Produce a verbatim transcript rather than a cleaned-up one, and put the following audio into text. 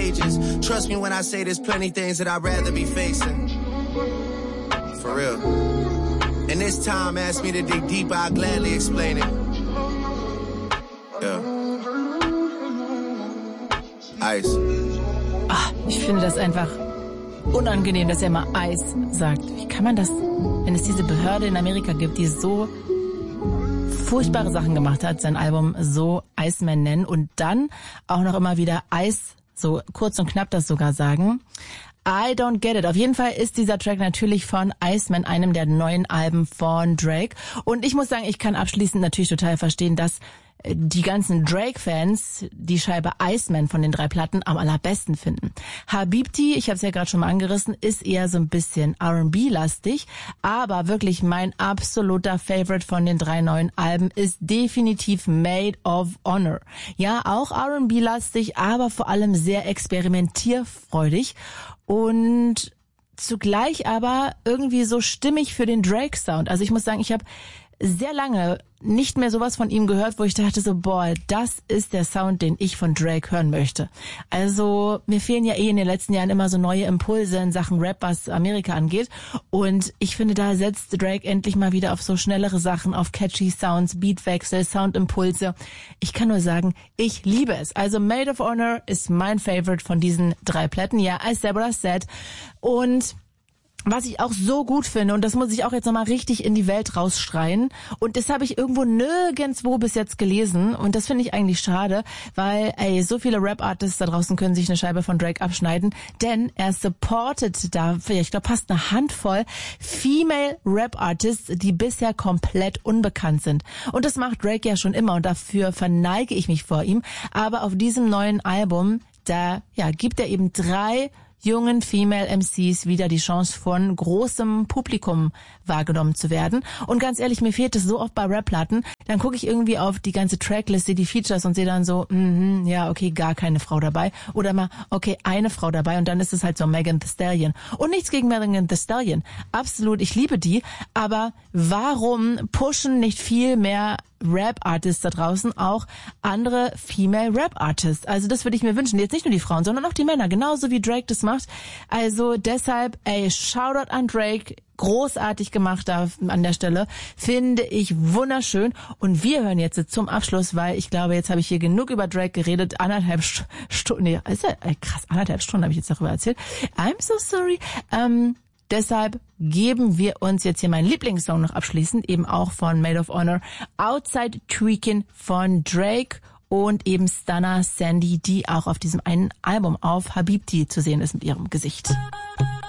pages. Trust me when I say there's plenty things that I'd rather be facing. For real. And this time ask me to dig deeper, I'll gladly explain it. Yeah. Ice. Ach, ich finde das einfach unangenehm, dass er mal Eis sagt. Wie kann man das, wenn es diese Behörde in Amerika gibt, die so furchtbare Sachen gemacht hat, sein Album so Iceman nennen und dann auch noch immer wieder Eis, so kurz und knapp das sogar sagen. I don't get it. Auf jeden Fall ist dieser Track natürlich von Iceman, einem der neuen Alben von Drake. Und ich muss sagen, ich kann abschließend natürlich total verstehen, dass die ganzen Drake-Fans die Scheibe Iceman von den drei Platten am allerbesten finden. Habibti, ich habe es ja gerade schon mal angerissen, ist eher so ein bisschen R and B-lastig, aber wirklich mein absoluter Favorite von den drei neuen Alben ist definitiv Made of Honor. Ja, auch R and B-lastig, aber vor allem sehr experimentierfreudig und zugleich aber irgendwie so stimmig für den Drake-Sound. Also ich muss sagen, ich habe sehr lange nicht mehr sowas von ihm gehört, wo ich dachte so, boah, das ist der Sound, den ich von Drake hören möchte. Also mir fehlen ja eh in den letzten Jahren immer so neue Impulse in Sachen Rap, was Amerika angeht. Und ich finde, da setzt Drake endlich mal wieder auf so schnellere Sachen, auf catchy Sounds, Beatwechsel, Soundimpulse. Ich kann nur sagen, ich liebe es. Also Made of Honor ist mein Favorite von diesen drei Platten. Ja, I said what I said. Und was ich auch so gut finde, und das muss ich auch jetzt nochmal richtig in die Welt rausschreien, und das habe ich irgendwo nirgendwo bis jetzt gelesen, und das finde ich eigentlich schade, weil, ey, so viele Rap-Artists da draußen können sich eine Scheibe von Drake abschneiden, denn er supportet da, ich glaube, fast eine Handvoll Female Rap-Artists, die bisher komplett unbekannt sind. Und das macht Drake ja schon immer, und dafür verneige ich mich vor ihm, aber auf diesem neuen Album, da ja gibt er eben drei jungen Female M Cs wieder die Chance, von großem Publikum wahrgenommen zu werden. Und ganz ehrlich, mir fehlt es so oft bei Rap-Platten. Dann gucke ich irgendwie auf die ganze Trackliste, die Features und sehe dann so, mhm, ja, okay, gar keine Frau dabei. Oder mal, okay, eine Frau dabei und dann ist es halt so Megan Thee Stallion. Und nichts gegen Megan Thee Stallion. Absolut, ich liebe die. Aber warum pushen nicht viel mehr Rap-Artists da draußen auch andere Female Rap-Artists? Also das würde ich mir wünschen. Jetzt nicht nur die Frauen, sondern auch die Männer. Genauso wie Drake das macht. Also deshalb, ey, Shoutout an Drake. Großartig gemacht da an der Stelle. Finde ich wunderschön. Und wir hören jetzt zum Abschluss, weil ich glaube, jetzt habe ich hier genug über Drake geredet. Anderthalb St- Stunden, nee, ist ja, ey, krass, anderthalb Stunden habe ich jetzt darüber erzählt. I'm so sorry. Ähm, deshalb geben wir uns jetzt hier meinen Lieblingssong noch abschließend, eben auch von Made of Honor, Outside Tweaking von Drake und eben Stunner Sandy, die auch auf diesem einen Album auf Habibti zu sehen ist mit ihrem Gesicht.